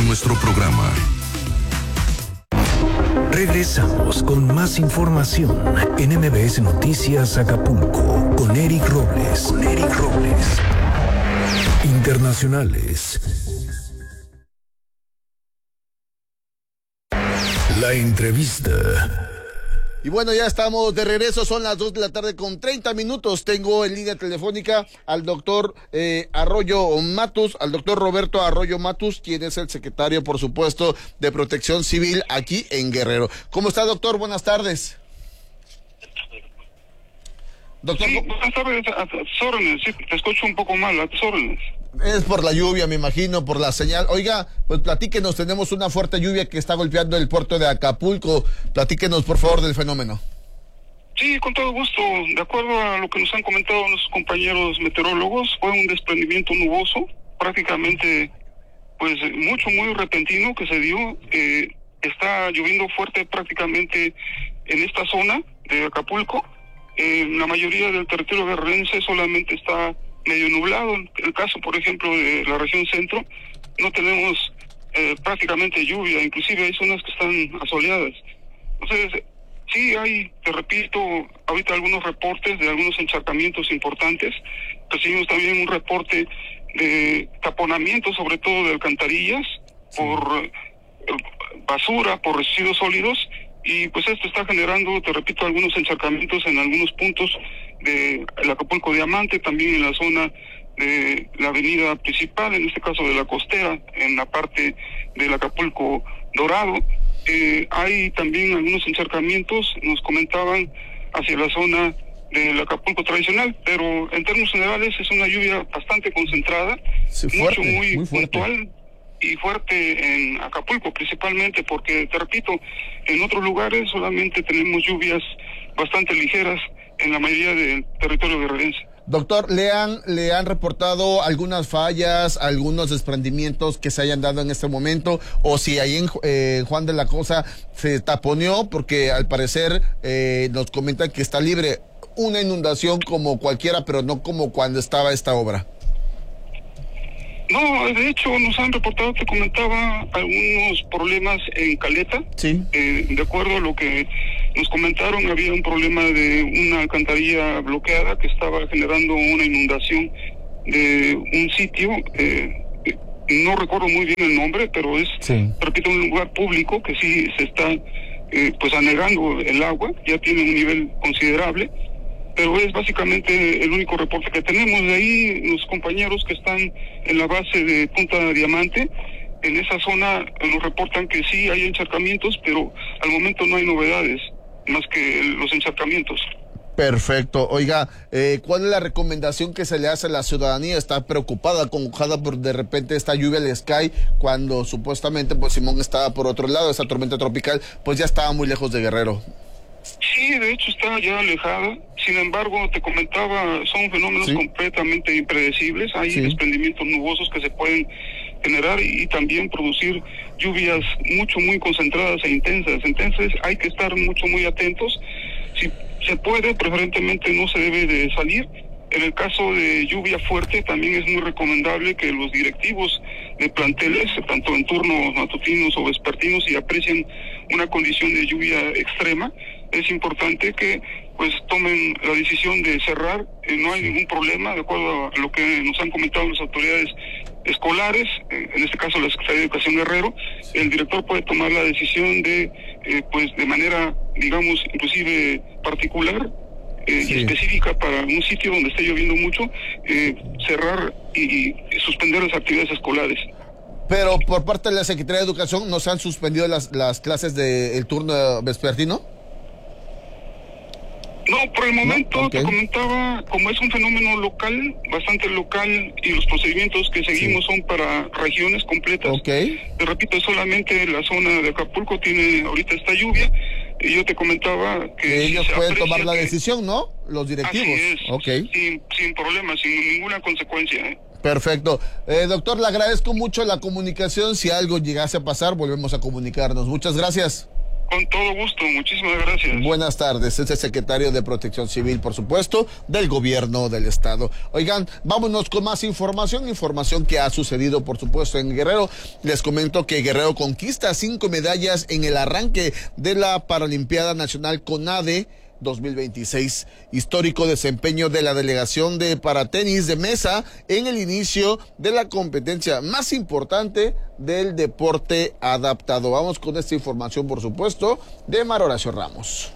nuestro programa. Regresamos con más información en MBS Noticias Acapulco con Eric Robles. Internacionales. La entrevista. Y bueno, ya estamos de regreso, son las 2 de la tarde con 30 minutos. Tengo en línea telefónica al doctor Arroyo Matus, al doctor Roberto Arroyo Matus, quien es el secretario, por supuesto, de Protección Civil aquí en Guerrero. ¿Cómo está, doctor? Buenas tardes. Doctor, sí, buenas tardes, a tus órdenes. Sí, te escucho un poco mal, a tus órdenes. Es por la lluvia, me imagino, por la señal. Oiga, pues platíquenos, tenemos una fuerte lluvia que está golpeando el puerto de Acapulco. Platíquenos, por favor, del fenómeno. Sí, con todo gusto. De acuerdo a lo que nos han comentado nuestros compañeros meteorólogos, fue un desprendimiento nuboso, prácticamente, pues, muy repentino que se dio. Está lloviendo fuerte prácticamente en esta zona de Acapulco. La mayoría del territorio guerrerense solamente está medio nublado. En el caso, por ejemplo, de la región centro, no tenemos prácticamente lluvia, inclusive hay zonas que están asoleadas. Entonces, sí hay, te repito, ahorita algunos reportes de algunos encharcamientos importantes. Recibimos también un reporte de taponamiento, sobre todo de alcantarillas, por basura, por residuos sólidos, y pues esto está generando, te repito, algunos encharcamientos en algunos puntos de el Acapulco Diamante, también en la zona de la avenida principal, en este caso de la costera, en la parte del Acapulco Dorado. Hay también algunos encharcamientos, nos comentaban, hacia la zona del Acapulco tradicional, pero en términos generales es una lluvia bastante concentrada, sí, fuerte, muy puntual y fuerte en Acapulco, principalmente porque, te repito, en otros lugares solamente tenemos lluvias bastante ligeras en la mayoría del territorio guerrerense. Doctor, ¿le han reportado algunas fallas, algunos desprendimientos que se hayan dado en este momento? O si ahí en Juan de la Cosa se taponeó, porque al parecer nos comentan que está libre una inundación como cualquiera, pero no como cuando estaba esta obra. No, de hecho nos han reportado, te comentaba, algunos problemas en Caleta. Sí. De acuerdo a lo que nos comentaron, había un problema de una alcantarilla bloqueada que estaba generando una inundación de un sitio. No recuerdo muy bien el nombre, pero es, repito, un lugar público que sí se está pues anegando el agua, ya tiene un nivel considerable. Pero es básicamente el único reporte que tenemos. De ahí los compañeros que están en la base de Punta Diamante, en esa zona nos reportan que sí hay encharcamientos, pero al momento no hay novedades, más que los encharcamientos. Perfecto. Oiga, ¿cuál es la recomendación que se le hace a la ciudadanía? Está preocupada, acongojada por de repente esta lluvia les cae, cuando supuestamente pues Simón estaba por otro lado, esa tormenta tropical pues ya estaba muy lejos de Guerrero. Sí, de hecho está ya alejada. Sin embargo, te comentaba, son fenómenos completamente impredecibles. Hay desprendimientos nubosos que se pueden generar y también producir lluvias muy concentradas e intensas. Entonces hay que estar muy atentos. Si se puede, preferentemente no se debe de salir. En el caso de lluvia fuerte, también es muy recomendable que los directivos de planteles, tanto en turnos matutinos o vespertinos, si aprecian una condición de lluvia extrema, es importante que pues tomen la decisión de cerrar. No hay ningún problema, de acuerdo a lo que nos han comentado las autoridades escolares, en este caso la Secretaría de Educación Guerrero. El director puede tomar la decisión de pues de manera, digamos, inclusive particular y específica para un sitio donde esté lloviendo mucho, cerrar y suspender las actividades escolares. Pero por parte de la Secretaría de Educación, ¿no se han suspendido las clases del turno vespertino? No, por el momento te comentaba, como es un fenómeno local, bastante local, y los procedimientos que seguimos son para regiones completas. Te repito, solamente la zona de Acapulco tiene ahorita esta lluvia, y yo te comentaba que ellos pueden tomar la decisión, ¿no? Los directivos. Así es, sin problema, sin ninguna consecuencia. Perfecto. Doctor, le agradezco mucho la comunicación. Si algo llegase a pasar, volvemos a comunicarnos. Muchas gracias. Con todo gusto, muchísimas gracias. Buenas tardes, es el secretario de Protección Civil, por supuesto, del gobierno del estado. Oigan, vámonos con más información que ha sucedido, por supuesto, en Guerrero. Les comento que Guerrero conquista 5 medallas en el arranque de la Paralimpiada Nacional CONADE 2026, histórico desempeño de la delegación de paratenis de mesa en el inicio de la competencia más importante del deporte adaptado. Vamos con esta información, por supuesto, de Mar Horacio Ramos.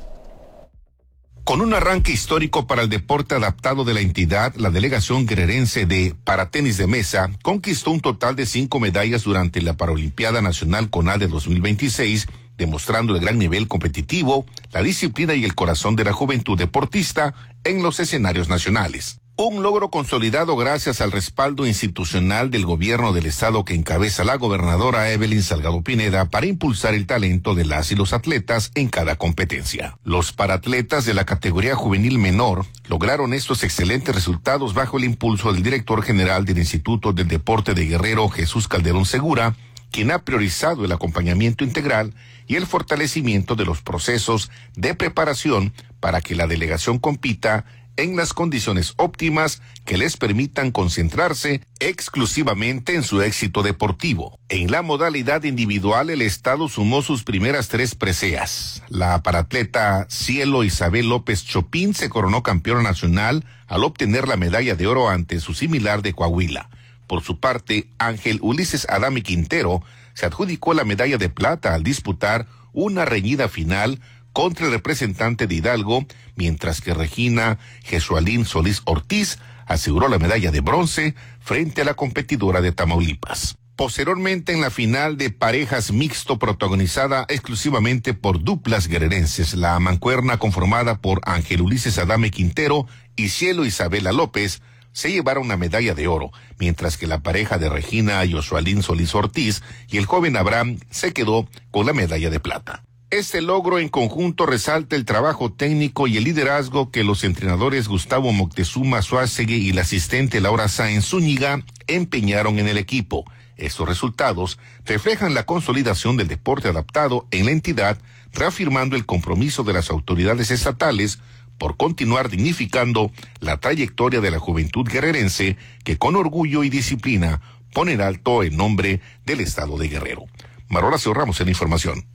Con un arranque histórico para el deporte adaptado de la entidad, la delegación guerrerense de paratenis de mesa conquistó un total de 5 medallas durante la Paralimpiada Nacional CONADE 2026, demostrando el gran nivel competitivo, la disciplina y el corazón de la juventud deportista en los escenarios nacionales. Un logro consolidado gracias al respaldo institucional del gobierno del estado que encabeza la gobernadora Evelyn Salgado Pineda para impulsar el talento de las y los atletas en cada competencia. Los paratletas de la categoría juvenil menor lograron estos excelentes resultados bajo el impulso del director general del Instituto del Deporte de Guerrero, Jesús Calderón Segura, quien ha priorizado el acompañamiento integral y el fortalecimiento de los procesos de preparación para que la delegación compita en las condiciones óptimas que les permitan concentrarse exclusivamente en su éxito deportivo. En la modalidad individual, el estado sumó sus primeras 3 preseas. La paratleta Cielo Isabel López Chopín se coronó campeona nacional al obtener la medalla de oro ante su similar de Coahuila. Por su parte, Ángel Ulises Adame Quintero se adjudicó la medalla de plata al disputar una reñida final contra el representante de Hidalgo, mientras que Regina Jesualín Solís Ortiz aseguró la medalla de bronce frente a la competidora de Tamaulipas. Posteriormente, en la final de parejas mixto protagonizada exclusivamente por duplas guerrerenses, la mancuerna conformada por Ángel Ulises Adame Quintero y Cielo Isabela López se llevaron una medalla de oro, mientras que la pareja de Regina Josualín Solís Ortiz y el joven Abraham se quedó con la medalla de plata. Este logro en conjunto resalta el trabajo técnico y el liderazgo que los entrenadores Gustavo Moctezuma Suásegui y la asistente Laura Sáenz Zúñiga empeñaron en el equipo. Estos resultados reflejan la consolidación del deporte adaptado en la entidad, reafirmando el compromiso de las autoridades estatales por continuar dignificando la trayectoria de la juventud guerrerense que con orgullo y disciplina pone en alto el nombre del estado de Guerrero. Mar Horacio Ramos en la información.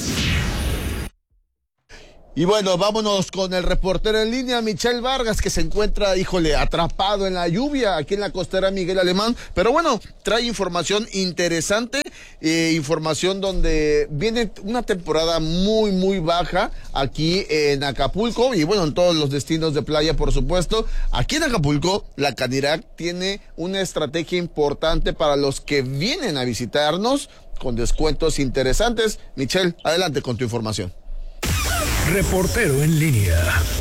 Y bueno, vámonos con el reportero en línea, Michelle Vargas, que se encuentra, atrapado en la lluvia aquí en la costera Miguel Alemán. Pero bueno, trae información interesante, información donde viene una temporada muy, muy baja aquí en Acapulco y bueno, en todos los destinos de playa, por supuesto. Aquí en Acapulco, la Canirac tiene una estrategia importante para los que vienen a visitarnos con descuentos interesantes. Michelle, adelante con tu información. Reportero en línea.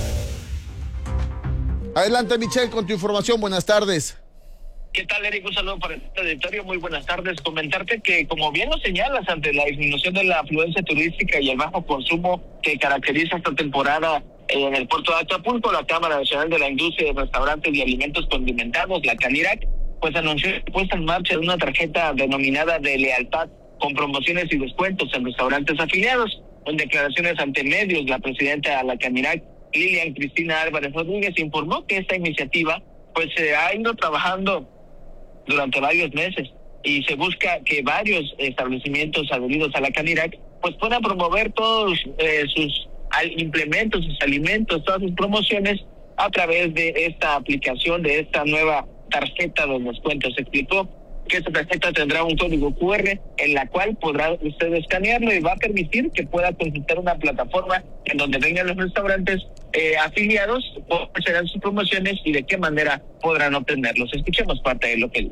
Adelante, Michelle, con tu información. Buenas tardes. ¿Qué tal, Eric? Un saludo para este auditorio. Muy buenas tardes. Comentarte que, como bien lo señalas, ante la disminución de la afluencia turística y el bajo consumo que caracteriza esta temporada en el puerto de Acapulco, la Cámara Nacional de la Industria de Restaurantes y Alimentos Condimentados, la Canirac, pues anunció la puesta en marcha de una tarjeta denominada de lealtad con promociones y descuentos en restaurantes afiliados. En declaraciones ante medios, la presidenta de la Canirac, Lilian Cristina Álvarez Rodríguez, informó que esta iniciativa pues se ha ido trabajando durante varios meses y se busca que varios establecimientos adheridos a la Canirac pues puedan promover todos sus implementos, sus alimentos, todas sus promociones a través de esta aplicación, de esta nueva tarjeta de descuentos. Se explicó que esta tarjeta tendrá un código QR en la cual podrá usted escanearlo y va a permitir que pueda consultar una plataforma en donde vengan los restaurantes afiliados, cuáles serán sus promociones y de qué manera podrán obtenerlos. Escuchemos parte de lo que dice.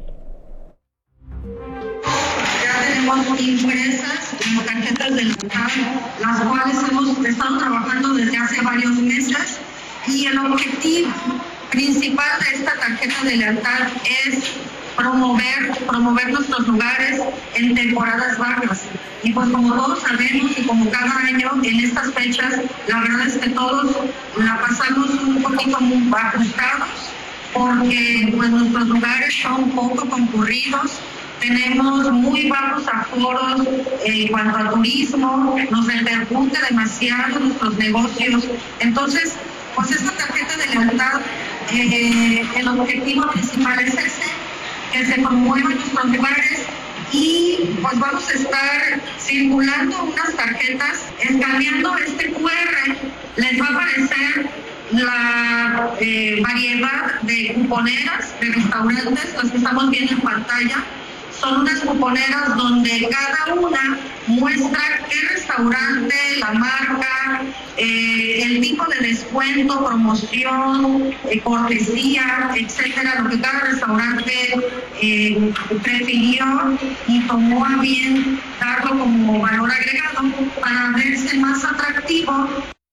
Ya tenemos impresas las tarjetas de lealtad, las cuales hemos estado trabajando desde hace varios meses, y el objetivo principal de esta tarjeta de lealtad es promover nuestros lugares en temporadas bajas. Y pues como todos sabemos y como cada año en estas fechas, la verdad es que todos la pasamos un poquito muy ajustados porque pues nuestros lugares son poco concurridos, tenemos muy bajos aforos en cuanto a turismo, nos repercute demasiado nuestros negocios. Entonces, pues esta tarjeta de lealtad, el objetivo principal es ese, que se promuevan nuestros lugares y pues vamos a estar circulando unas tarjetas, escaneando este QR, les va a aparecer la variedad de cuponeras de restaurantes, las que estamos viendo en pantalla. Son unas cuponeras donde cada una muestra qué restaurante, la marca, el tipo de descuento, promoción, cortesía, etcétera, lo que cada restaurante prefirió y tomó a bien darlo como valor agregado para verse más atractivo.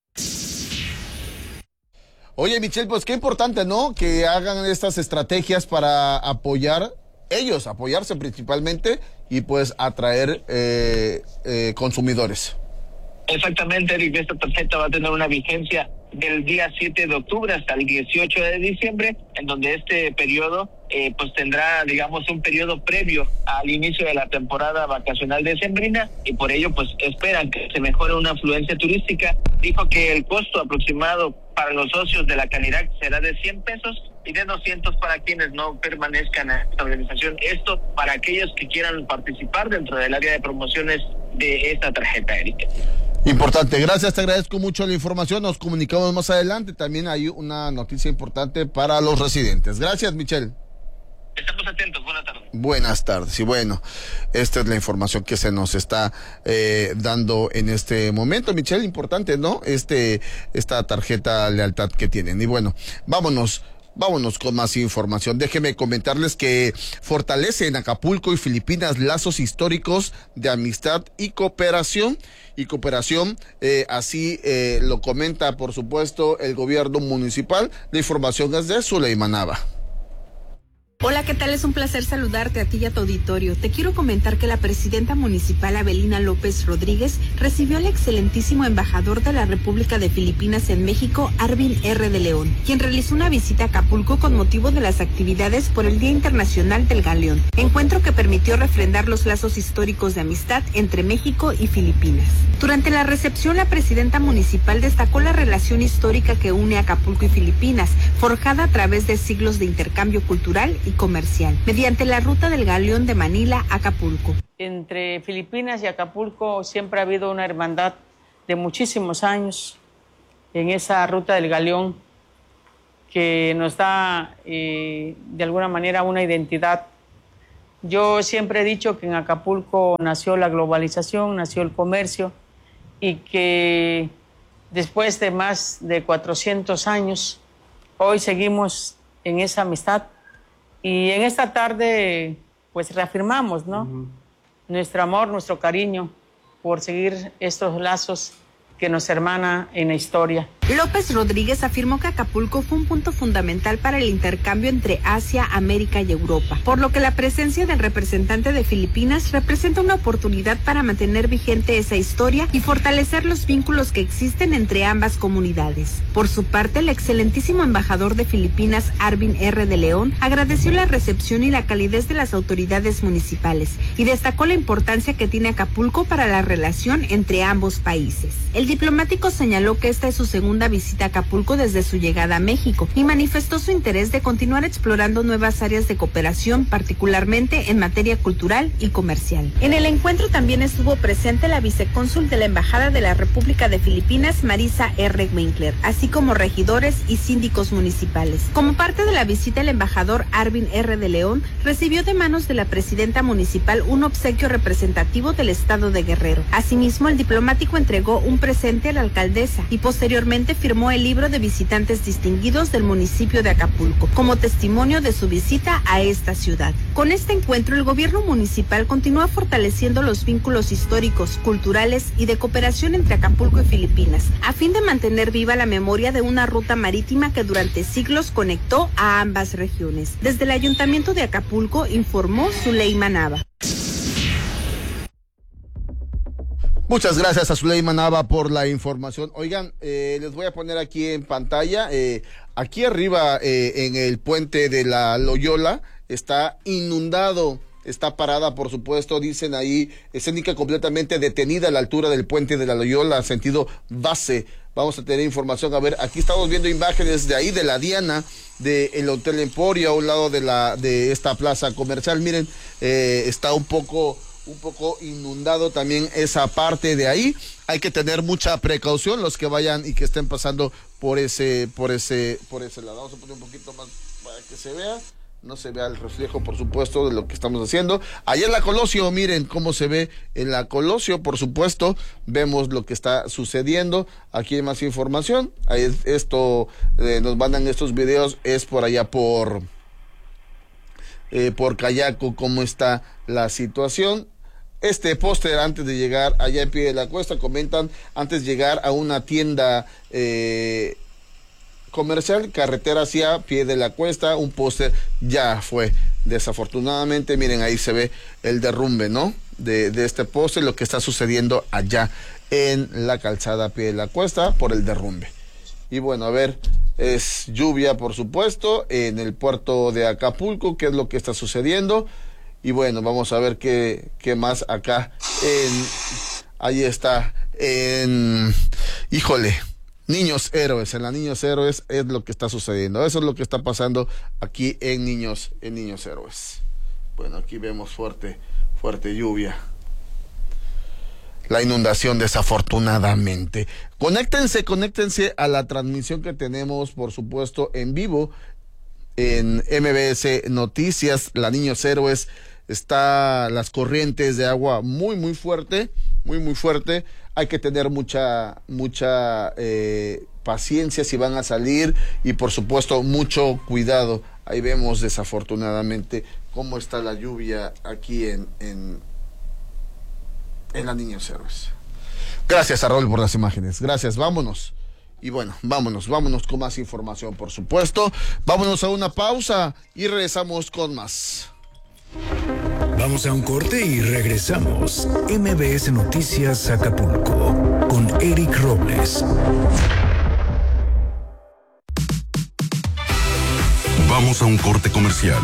Oye, Michelle, pues qué importante, ¿no? Que hagan estas estrategias para apoyarse principalmente y pues atraer consumidores. Exactamente, Eric, esta tarjeta va a tener una vigencia del día 7 de octubre hasta el 18 de diciembre, en donde este periodo pues tendrá, digamos, un periodo previo al inicio de la temporada vacacional decembrina, y por ello pues esperan que se mejore una afluencia turística. Dijo que el costo aproximado para los socios de la Canirac será de 100 pesos y de 200 para quienes no permanezcan en esta organización. Esto para aquellos que quieran participar dentro del área de promociones de esta tarjeta, Erika. Importante, gracias, te agradezco mucho la información, nos comunicamos más adelante. También hay una noticia importante para los residentes. Gracias, Michelle. Estamos atentos, buenas tardes. Buenas tardes, y bueno, esta es la información que se nos está dando en este momento, Michelle, importante, ¿no? Esta tarjeta lealtad que tienen. Y bueno, vámonos con más información. Déjenme comentarles que fortalece en Acapulco y Filipinas lazos históricos de amistad y cooperación. Así lo comenta, por supuesto, el gobierno municipal. La información es de Zuleima Nava. Hola, ¿qué tal? Es un placer saludarte a ti y a tu auditorio. Te quiero comentar que la presidenta municipal Abelina López Rodríguez recibió al excelentísimo embajador de la República de Filipinas en México, Arvin R. de León, quien realizó una visita a Acapulco con motivo de las actividades por el Día Internacional del Galeón, encuentro que permitió refrendar los lazos históricos de amistad entre México y Filipinas. Durante la recepción, la presidenta municipal destacó la relación histórica que une Acapulco y Filipinas, forjada a través de siglos de intercambio cultural y comercial, mediante la ruta del Galeón de Manila a Acapulco. Entre Filipinas y Acapulco siempre ha habido una hermandad de muchísimos años en esa ruta del Galeón que nos da de alguna manera una identidad. Yo siempre he dicho que en Acapulco nació la globalización, nació el comercio, y que después de más de 400 años, hoy seguimos en esa amistad. Y en esta tarde, pues reafirmamos, ¿no? Nuestro amor, nuestro cariño por seguir estos lazos que nos hermana en la historia. López Rodríguez afirmó que Acapulco fue un punto fundamental para el intercambio entre Asia, América y Europa, por lo que la presencia del representante de Filipinas representa una oportunidad para mantener vigente esa historia y fortalecer los vínculos que existen entre ambas comunidades. Por su parte, el excelentísimo embajador de Filipinas, Arvin R. de León, agradeció la recepción y la calidez de las autoridades municipales y destacó la importancia que tiene Acapulco para la relación entre ambos países. El diplomático señaló que esta es su segunda visita a Acapulco desde su llegada a México y manifestó su interés de continuar explorando nuevas áreas de cooperación, particularmente en materia cultural y comercial. En el encuentro también estuvo presente la vicecónsul de la Embajada de la República de Filipinas, Marisa R. Winkler, así como regidores y síndicos municipales. Como parte de la visita, el embajador Arvin R. de León recibió de manos de la presidenta municipal un obsequio representativo del estado de Guerrero. Asimismo, el diplomático entregó un presente a la alcaldesa y posteriormente firmó el libro de visitantes distinguidos del municipio de Acapulco, como testimonio de su visita a esta ciudad. Con este encuentro, el gobierno municipal continúa fortaleciendo los vínculos históricos, culturales y de cooperación entre Acapulco y Filipinas, a fin de mantener viva la memoria de una ruta marítima que durante siglos conectó a ambas regiones. Desde el Ayuntamiento de Acapulco informó Zuleima Nava. Muchas gracias a Zuleima Nava por la información. Oigan, les voy a poner aquí en pantalla, aquí arriba en el puente de la Loyola está inundado está parada, por supuesto, dicen ahí, escénica completamente detenida a la altura del puente de la Loyola, sentido base. Vamos a tener información, a ver, aquí estamos viendo imágenes de ahí, de la Diana, del Hotel Emporio, a un lado de esta plaza comercial. Miren, está un poco inundado también esa parte de ahí. Hay que tener mucha precaución los que vayan y que estén pasando por ese lado. Vamos a poner un poquito más para que se vea. No se vea el reflejo, por supuesto, de lo que estamos haciendo. Allá en la Colosio, miren cómo se ve en la Colosio, por supuesto. Vemos lo que está sucediendo. Aquí hay más información. Ahí nos mandan estos videos. Es por allá por Cayaco, cómo está la situación. Este póster, antes de llegar allá en Pie de la Cuesta, comentan, antes de llegar a una tienda comercial, carretera hacia Pie de la Cuesta, un póster ya fue. Desafortunadamente, miren, ahí se ve el derrumbe, ¿no? De este póster, lo que está sucediendo allá en la calzada Pie de la Cuesta por el derrumbe. Y bueno, a ver, es lluvia, por supuesto, en el puerto de Acapulco, qué es lo que está sucediendo. Y bueno, vamos a ver qué más acá ahí está, híjole, Niños Héroes, en la Niños Héroes es lo que está sucediendo. Eso es lo que está pasando aquí en Niños Héroes. Bueno, aquí vemos fuerte lluvia. La inundación, desafortunadamente. Conéctense a la transmisión que tenemos, por supuesto, en vivo en MBS Noticias, la Niños Héroes. Está las corrientes de agua muy fuerte. Hay que tener mucha paciencia si van a salir y, por supuesto, mucho cuidado. Ahí vemos, desafortunadamente, cómo está la lluvia aquí en la Niños Héroes. Gracias a Raúl por las imágenes. Gracias, vámonos. Y bueno, vámonos con más información, por supuesto. Vámonos a una pausa y regresamos con más. Vamos a un corte y regresamos. MBS Noticias Acapulco con Eric Robles. Vamos a un corte comercial.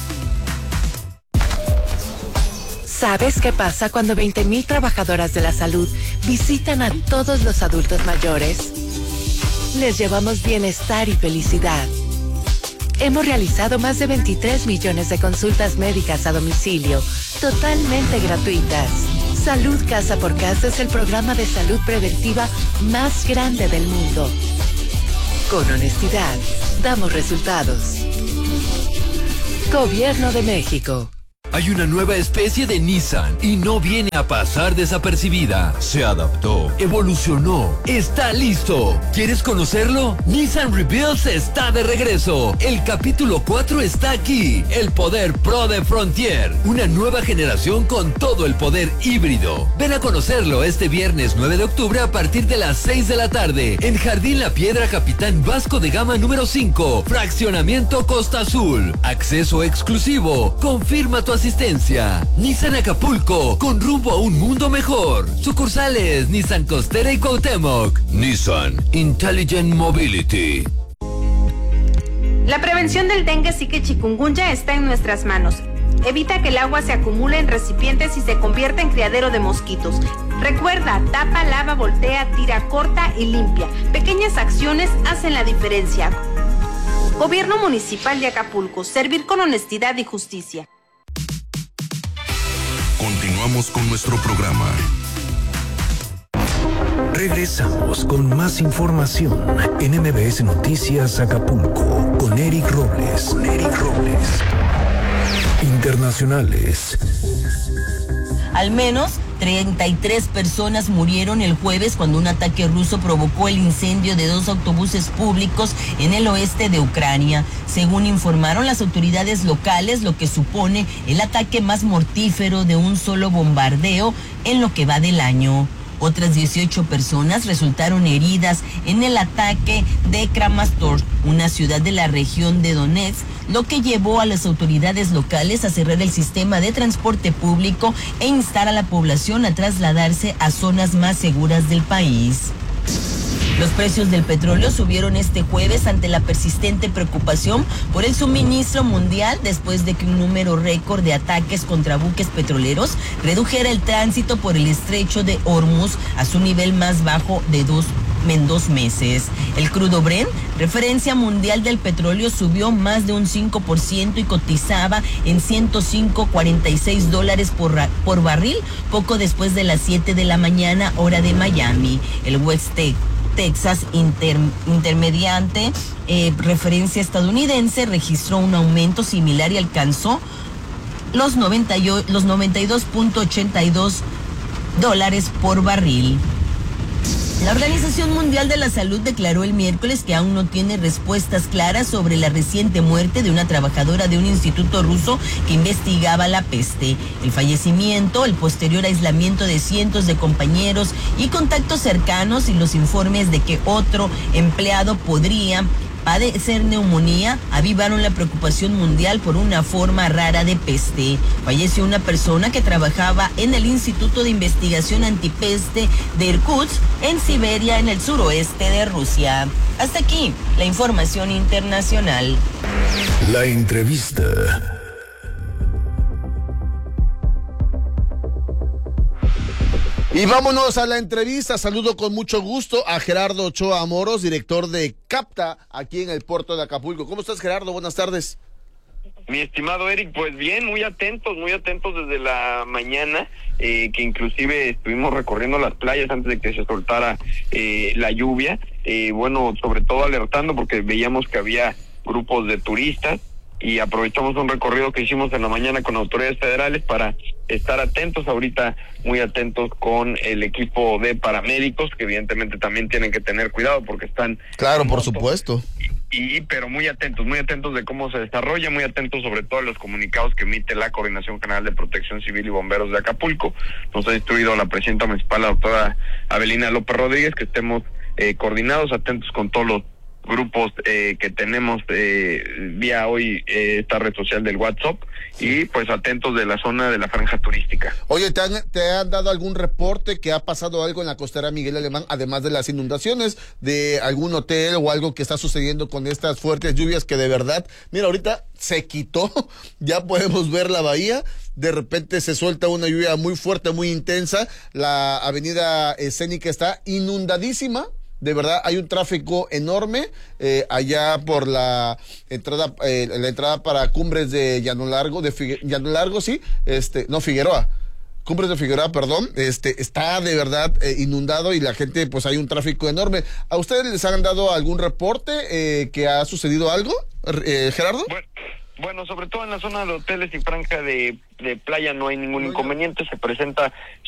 ¿Sabes qué pasa cuando 20,000 trabajadoras de la salud visitan a todos los adultos mayores? Les llevamos bienestar y felicidad. Hemos realizado más de 23 millones de consultas médicas a domicilio, totalmente gratuitas. Salud Casa por Casa es el programa de salud preventiva más grande del mundo. Con honestidad, damos resultados. Gobierno de México. Hay una nueva especie de Nissan y no viene a pasar desapercibida. Se adaptó, evolucionó, está listo. ¿Quieres conocerlo? Nissan Rebuilds está de regreso. El capítulo 4 está aquí. El poder Pro de Frontier. Una nueva generación con todo el poder híbrido. Ven a conocerlo este viernes 9 de octubre a partir de las 6 de la tarde. En Jardín La Piedra, Capitán Vasco de Gama número 5. Fraccionamiento Costa Azul. Acceso exclusivo. Confirma tu asistencia. Nissan Acapulco, con rumbo a un mundo mejor. Sucursales Nissan Costera y Cuauhtémoc. Nissan Intelligent Mobility. La prevención del dengue, zika y chikungunya está en nuestras manos. Evita que el agua se acumule en recipientes y se convierta en criadero de mosquitos. Recuerda, tapa, lava, voltea, tira, corta y limpia. Pequeñas acciones hacen la diferencia. Gobierno Municipal de Acapulco, servir con honestidad y justicia. Continuamos con nuestro programa. Regresamos con más información en MBS Noticias Acapulco con Eric Robles. Internacionales. Al menos 33 personas murieron el jueves cuando un ataque ruso provocó el incendio de 2 autobuses públicos en el oeste de Ucrania, según informaron las autoridades locales, lo que supone el ataque más mortífero de un solo bombardeo en lo que va del año. Otras 18 personas resultaron heridas en el ataque de Kramatorsk, una ciudad de la región de Donetsk, lo que llevó a las autoridades locales a cerrar el sistema de transporte público e instar a la población a trasladarse a zonas más seguras del país. Los precios del petróleo subieron este jueves ante la persistente preocupación por el suministro mundial después de que un número récord de ataques contra buques petroleros redujera el tránsito por el estrecho de Hormuz a su nivel más bajo en 2 meses. El crudo Brent, referencia mundial del petróleo, subió más de un 5% y cotizaba en $105.46 por barril, poco después de las 7 de la mañana, hora de Miami. El West Texas Intermediate, referencia estadounidense, registró un aumento similar y alcanzó los 92.82 dólares por barril. La Organización Mundial de la Salud declaró el miércoles que aún no tiene respuestas claras sobre la reciente muerte de una trabajadora de un instituto ruso que investigaba la peste. El fallecimiento, el posterior aislamiento de cientos de compañeros y contactos cercanos y los informes de que otro empleado podría padecer neumonía avivaron la preocupación mundial por una forma rara de peste. Falleció una persona que trabajaba en el Instituto de Investigación Antipeste de Irkutsk, en Siberia, en el suroeste de Rusia. Hasta aquí, la información internacional. La entrevista. Y vámonos a la entrevista. Saludo con mucho gusto a Gerardo Ochoa Moros, director de CAPTA aquí en el puerto de Acapulco. ¿Cómo estás, Gerardo? Buenas tardes. Mi estimado Eric, pues bien, muy atentos desde la mañana, que inclusive estuvimos recorriendo las playas antes de que se soltara la lluvia. Bueno, sobre todo alertando porque veíamos que había grupos de turistas y aprovechamos un recorrido que hicimos en la mañana con autoridades federales para estar atentos, ahorita muy atentos con el equipo de paramédicos, que evidentemente también tienen que tener cuidado porque están... Claro, por supuesto. Pero muy atentos de cómo se desarrolla, muy atentos sobre todo a los comunicados que emite la Coordinación General de Protección Civil y Bomberos de Acapulco. Nos ha instruido la presidenta municipal, la doctora Avelina López Rodríguez, que estemos coordinados, atentos con todos los grupos que tenemos vía hoy esta red social del WhatsApp, y pues atentos de la zona de la franja turística. Oye, ¿te han dado algún reporte que ha pasado algo en la costera Miguel Alemán, además de las inundaciones, de algún hotel o algo que está sucediendo con estas fuertes lluvias que de verdad, mira, ahorita se quitó, ya podemos ver la bahía, de repente se suelta una lluvia muy fuerte, muy intensa, la avenida Escénica está inundadísima? De verdad, hay un tráfico enorme allá por la entrada para Cumbres de Llano Largo, Figueroa. Cumbres de Figueroa, perdón, está de verdad inundado y la gente, pues hay un tráfico enorme. ¿A ustedes les han dado algún reporte que ha sucedido algo, Gerardo? Bueno, sobre todo en la zona de hoteles y franja de playa no hay ningún inconveniente, se presenta